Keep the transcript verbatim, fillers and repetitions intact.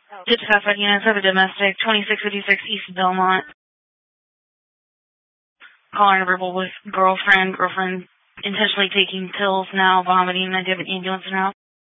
Suspect units of a domestic, twenty-six fifty-six East Belmont. Calling a verbal with girlfriend, girlfriend intentionally taking pills now, vomiting. I do have an ambulance now.